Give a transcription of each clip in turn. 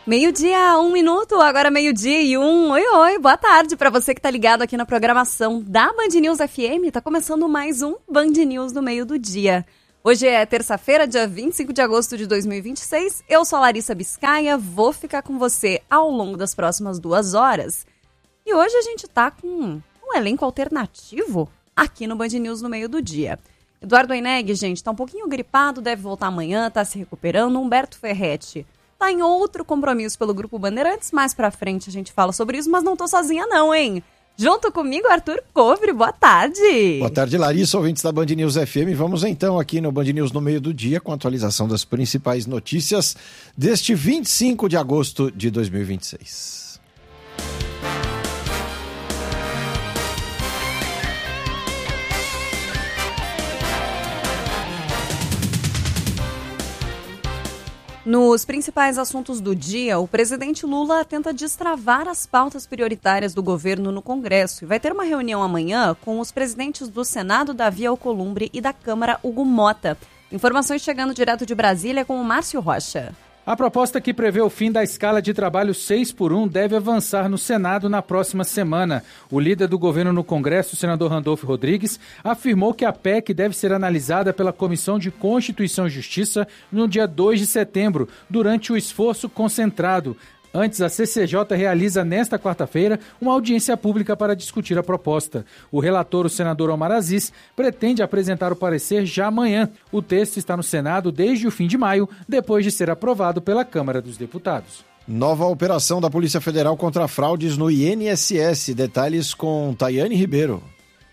Meio-dia, 1 minuto, agora meio-dia e 1. Oi, boa tarde para você que tá ligado aqui na programação da Band News FM. Tá começando mais um Band News no meio do dia. Hoje é terça-feira, dia 25 de agosto de 2026. Eu sou a Larissa Biscaia, vou ficar com você ao longo das próximas 2 horas. E hoje a gente tá com um elenco alternativo aqui no Band News no meio do dia. Eduardo Aineg, gente, tá um pouquinho gripado, deve voltar amanhã, tá se recuperando. Humberto Ferretti tá em outro compromisso pelo Grupo Bandeirantes. Mais pra frente a gente fala sobre isso, mas não tô sozinha não, hein? Junto comigo, Arthur Covre, boa tarde. Boa tarde, Larissa, ouvintes da Band News FM. Vamos então aqui no Band News no meio do dia com a atualização das principais notícias deste 25 de agosto de 2026. Nos principais assuntos do dia, o presidente Lula tenta destravar as pautas prioritárias do governo no Congresso e vai ter uma reunião amanhã com os presidentes do Senado, Davi Alcolumbre, e da Câmara, Hugo Mota. Informações chegando direto de Brasília com o Márcio Rocha. A proposta que prevê o fim da escala de trabalho 6x1 deve avançar no Senado na próxima semana. O líder do governo no Congresso, o senador Randolfo Rodrigues, afirmou que a PEC deve ser analisada pela Comissão de Constituição e Justiça no dia 2 de setembro, durante o esforço concentrado. Antes, a CCJ realiza nesta quarta-feira uma audiência pública para discutir a proposta. O relator, o senador Omar Aziz, pretende apresentar o parecer já amanhã. O texto está no Senado desde o fim de maio, depois de ser aprovado pela Câmara dos Deputados. Nova operação da Polícia Federal contra fraudes no INSS. Detalhes com Tayane Ribeiro.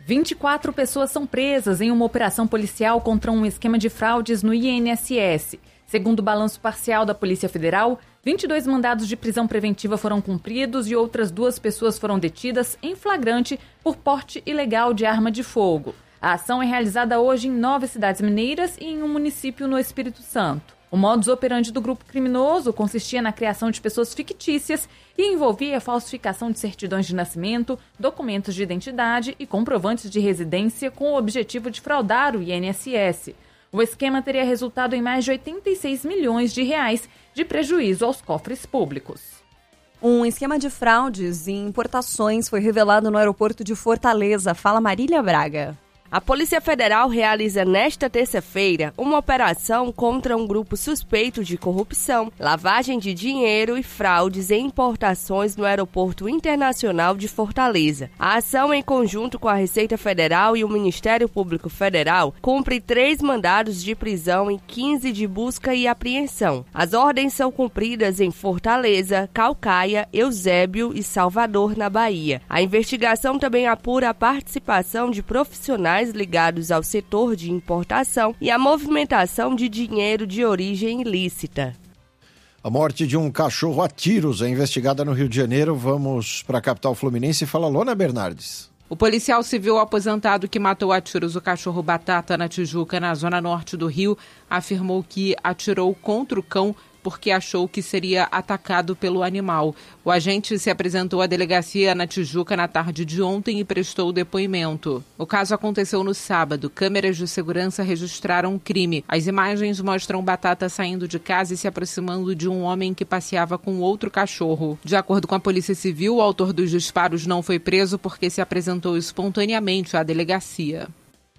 24 pessoas são presas em uma operação policial contra um esquema de fraudes no INSS. Segundo o balanço parcial da Polícia Federal, 22 mandados de prisão preventiva foram cumpridos e outras 2 pessoas foram detidas em flagrante por porte ilegal de arma de fogo. A ação é realizada hoje em 9 cidades mineiras e em um município no Espírito Santo. O modus operandi do grupo criminoso consistia na criação de pessoas fictícias e envolvia a falsificação de certidões de nascimento, documentos de identidade e comprovantes de residência com o objetivo de fraudar o INSS. O esquema teria resultado em mais de 86 milhões de reais de prejuízo aos cofres públicos. Um esquema de fraudes e importações foi revelado no aeroporto de Fortaleza. Fala Marília Braga. A Polícia Federal realiza nesta terça-feira uma operação contra um grupo suspeito de corrupção, lavagem de dinheiro e fraudes em importações no Aeroporto Internacional de Fortaleza. A ação, em conjunto com a Receita Federal e o Ministério Público Federal, cumpre 3 mandados de prisão e 15 de busca e apreensão. As ordens são cumpridas em Fortaleza, Caucaia, Eusébio e Salvador, na Bahia. A investigação também apura a participação de profissionais ligados ao setor de importação e à movimentação de dinheiro de origem ilícita. A morte de um cachorro a tiros é investigada no Rio de Janeiro. Vamos para a capital fluminense. Fala Lona Bernardes. O policial civil aposentado que matou a tiros o cachorro Batata na Tijuca, na zona norte do Rio, afirmou que atirou contra o cão porque achou que seria atacado pelo animal. O agente se apresentou à delegacia na Tijuca na tarde de ontem e prestou depoimento. O caso aconteceu no sábado. Câmeras de segurança registraram o crime. As imagens mostram Batata saindo de casa e se aproximando de um homem que passeava com outro cachorro. De acordo com a Polícia Civil, o autor dos disparos não foi preso porque se apresentou espontaneamente à delegacia.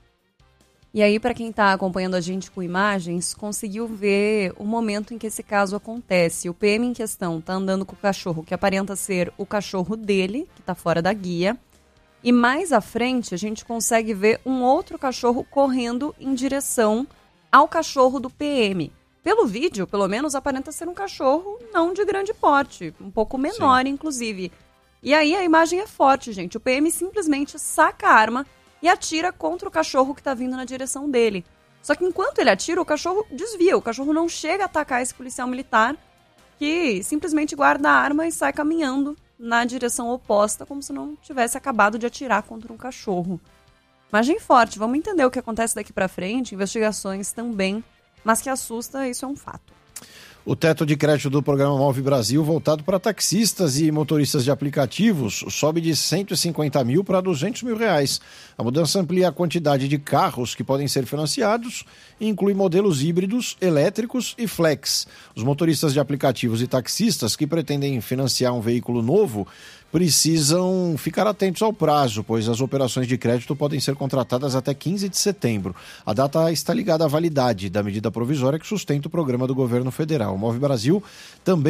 E aí, para quem está acompanhando a gente com imagens, conseguiu ver o momento em que esse caso acontece. O PM em questão está andando com o cachorro, que aparenta ser o cachorro dele, que está fora da guia. E mais à frente, a gente consegue ver um outro cachorro correndo em direção ao cachorro do PM. Pelo vídeo, pelo menos, aparenta ser um cachorro não de grande porte, um pouco menor, sim, inclusive. E aí a imagem é forte, gente. O PM simplesmente saca a arma e atira contra o cachorro que está vindo na direção dele. Só que enquanto ele atira, o cachorro desvia. O cachorro não chega a atacar esse policial militar, que simplesmente guarda a arma e sai caminhando na direção oposta, como se não tivesse acabado de atirar contra um cachorro. Imagem forte. Vamos entender o que acontece daqui para frente. Investigações também, mas que assusta, isso é um fato. O teto de crédito do programa Move Brasil, voltado para taxistas e motoristas de aplicativos, sobe de 150 mil para 200 mil reais. A mudança amplia a quantidade de carros que podem ser financiados e inclui modelos híbridos, elétricos e flex. Os motoristas de aplicativos e taxistas que pretendem financiar um veículo novo precisam ficar atentos ao prazo, pois as operações de crédito podem ser contratadas até 15 de setembro. A data está ligada à validade da medida provisória que sustenta o programa do governo federal. O Move Brasil também